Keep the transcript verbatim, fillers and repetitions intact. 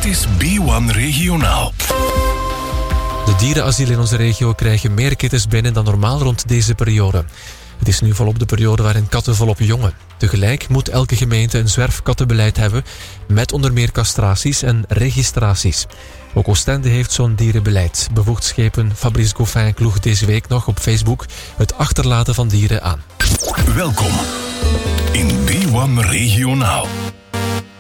is B one Regionaal. De dierenasielen in onze regio krijgen meer kittens binnen dan normaal rond deze periode. Het is nu volop de periode waarin katten volop jongen. Tegelijk moet elke gemeente een zwerfkattenbeleid hebben met onder meer castraties en registraties. Ook Oostende heeft zo'n dierenbeleid. Bevoegd schepen Fabrice Goffin kloeg deze week nog op Facebook het achterlaten van dieren aan. Welkom in B one Regionaal.